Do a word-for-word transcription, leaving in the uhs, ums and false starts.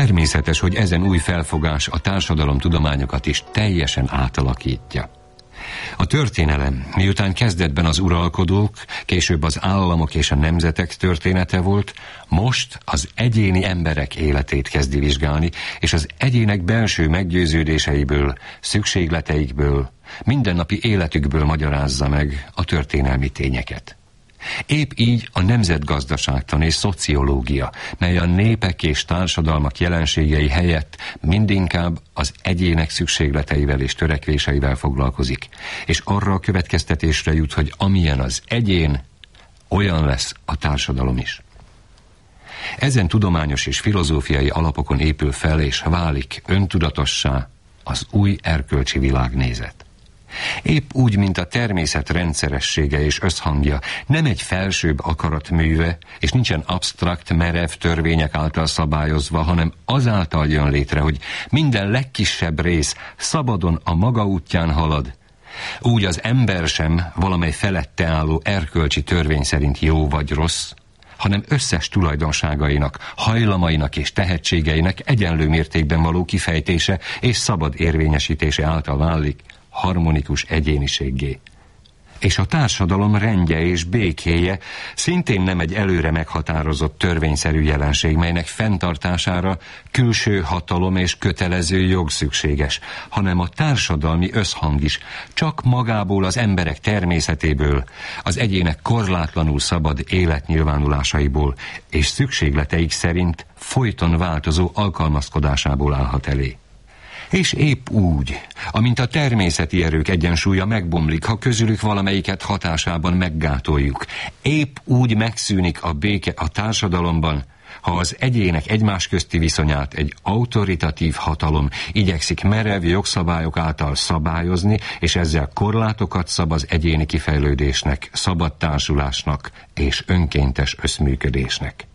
Természetes, hogy ezen új felfogás a társadalomtudományokat is teljesen átalakítja. A történelem, miután kezdetben az uralkodók, később az államok és a nemzetek története volt, most az egyéni emberek életét kezdi vizsgálni, és az egyének belső meggyőződéseiből, szükségleteikből, mindennapi életükből magyarázza meg a történelmi tényeket. Épp így a nemzetgazdaságtan és szociológia, mely a népek és társadalmak jelenségei helyett mindinkább az egyének szükségleteivel és törekvéseivel foglalkozik, és arra a következtetésre jut, hogy amilyen az egyén, olyan lesz a társadalom is. Ezen tudományos és filozófiai alapokon épül fel és válik öntudatossá az új erkölcsi világnézet. Épp úgy, mint a természet rendszeressége és összhangja nem egy felsőbb akarat műve, és nincsen absztrakt, merev törvények által szabályozva, hanem azáltal jön létre, hogy minden legkisebb rész szabadon a maga útján halad, úgy az ember sem valamely felette álló erkölcsi törvény szerint jó vagy rossz, hanem összes tulajdonságainak, hajlamainak és tehetségeinek egyenlő mértékben való kifejtése és szabad érvényesítése által válik harmonikus egyéniséggé. És a társadalom rendje és békéje szintén nem egy előre meghatározott törvényszerű jelenség, melynek fenntartására külső hatalom és kötelező jog szükséges, hanem a társadalmi összhang is csak magából az emberek természetéből, az egyének korlátlanul szabad életnyilvánulásaiból és szükségleteik szerint folyton változó alkalmazkodásából állhat elé. És épp úgy, amint a természeti erők egyensúlya megbomlik, ha közülük valamelyiket hatásában meggátoljuk, épp úgy megszűnik a béke a társadalomban, ha az egyének egymás közti viszonyát egy autoritatív hatalom igyekszik merev jogszabályok által szabályozni, és ezzel korlátokat szab az egyéni kifejlődésnek, szabad társulásnak és önkéntes összműködésnek.